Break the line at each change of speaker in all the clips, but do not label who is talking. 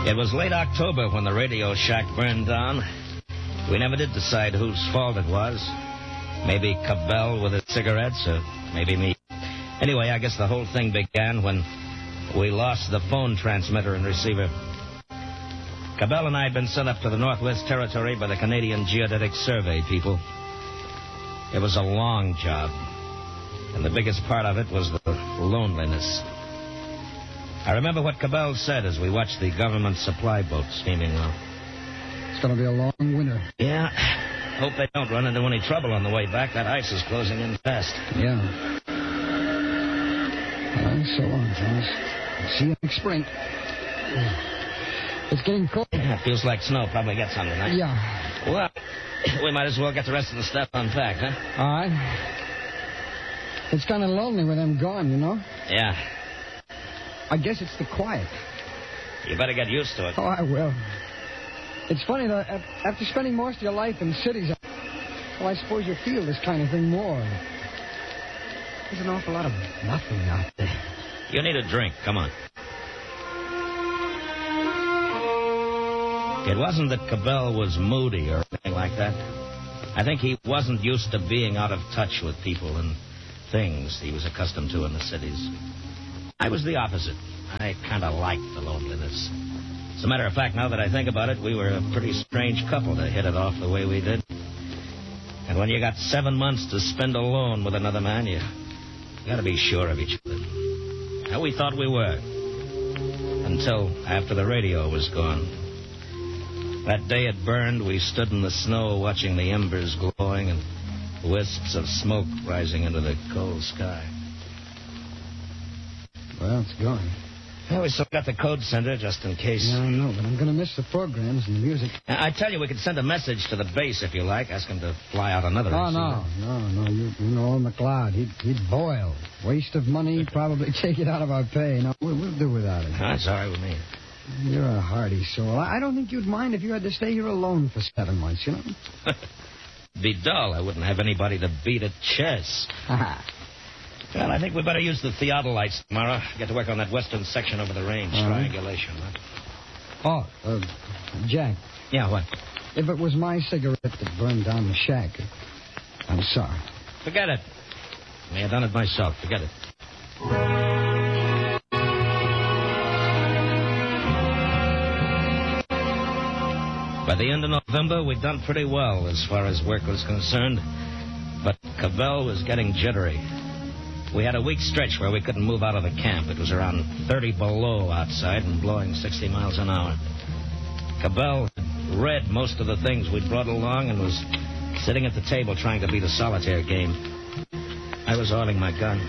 It was late October when the Radio Shack burned down. We never did decide whose fault it was. Maybe Cabell with his cigarettes, or maybe me. Anyway, I guess the whole thing began when we lost the phone transmitter and receiver. Cabell and I had been sent up to the Northwest Territory by the Canadian Geodetic Survey people. It was a long job, and the biggest part of it was the loneliness. I remember what Cabell said as we watched the government supply boat steaming off.
It's going to be a long winter.
Yeah. Hope they don't run into any trouble on the way back. That ice is closing in fast.
Yeah. Well, so long, Thomas. See you next spring. It's getting cold.
Yeah, it feels like snow probably gets on tonight.
Yeah.
Well, we might as well get the rest of the stuff unpacked, huh?
All right. It's kind of lonely with them gone, you know?
Yeah.
I guess it's the quiet.
You better get used to it.
Oh, I will. It's funny, though, after spending most of your life in cities, well, I suppose you feel this kind of thing more. There's an awful lot of nothing out there.
You need a drink. Come on. It wasn't that Cabell was moody or anything like that. I think he wasn't used to being out of touch with people and things he was accustomed to in the cities. I was the opposite. I kind of liked the loneliness. As a matter of fact, now that I think about it, we were a pretty strange couple to hit it off the way we did. And when you got 7 months to spend alone with another man, you got to be sure of each other. Now, we thought we were. Until after the radio was gone. That day it burned, we stood in the snow watching the embers glowing and wisps of smoke rising into the cold sky.
Well, it's gone.
Well, we still got the code center just in case.
Yeah, I know, but I'm going to miss the programs and the music.
I tell you, we could send a message to the base if you like. Ask him to fly out another receiver.
No. You know old McLeod. He'd boil. Waste of money, probably take it out of our pay. No, we'll do without it.
That's all right with me.
You're a hardy soul. I don't think you'd mind if you had to stay here alone for 7 months, you know?
Be dull. I wouldn't have anybody to beat at chess. Well, I think we better use the theodolites tomorrow. Get to work on that western section over the range. Triangulation, huh?
Oh, Jack.
Yeah, what?
If it was my cigarette that burned down the shack, I'm sorry.
Forget it. I may have done it myself. Forget it. By the end of November, we'd done pretty well as far as work was concerned. But Cabell was getting jittery. We had a week stretch where we couldn't move out of the camp. It was around 30 below outside and blowing 60 miles an hour. Cabell had read most of the things we'd brought along and was sitting at the table trying to beat a solitaire game. I was oiling my gun.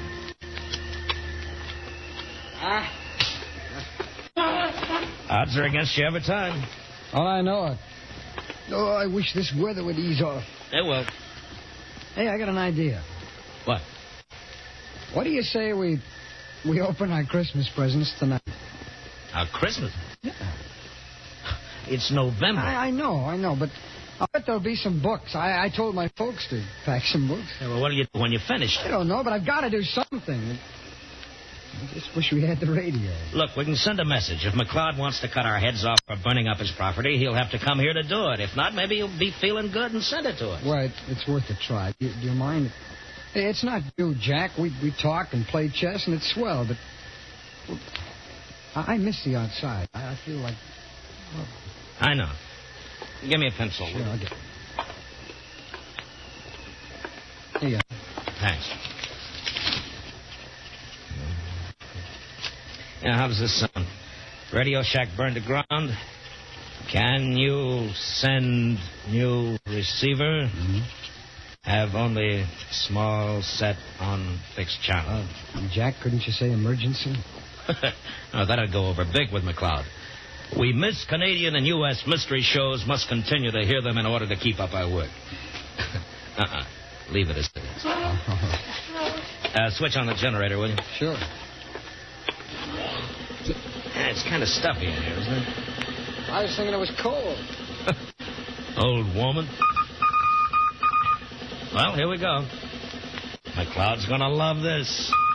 Odds are against you every time.
Oh, I know it. Oh, I wish this weather would ease off.
It will.
Hey, I got an idea.
What?
What do you say we open our Christmas presents tonight?
Our Christmas?
Yeah.
It's November.
I know, but I bet there'll be some books. I told my folks to pack some books.
Yeah, well, what do you do when you finish?
I don't know, but I've got to do something. I just wish we had the radio.
Look, we can send a message. If McLeod wants to cut our heads off for burning up his property, he'll have to come here to do it. If not, maybe he'll be feeling good and send it to us.
Well, it's worth a try. Do you mind? It's not you, Jack. We talk and play chess, and it's swell, but I miss the outside. I feel like... Well,
I know. Give me a pencil.
Sure, I'll get it. Here you go.
Thanks. Now, how does this sound? Radio Shack burned to ground. Can you send new receiver?
Mm-hmm.
Have only small set on fixed channel.
Jack, couldn't you say emergency?
No, that'd go over big with McLeod. We miss Canadian and U.S. mystery shows, must continue to hear them in order to keep up our work. Leave it as it is. Switch on the generator, will you?
Sure.
It's kind of stuffy in here, isn't it?
I was thinking it was cold.
Old woman. Well, here we go. McLeod's gonna love this.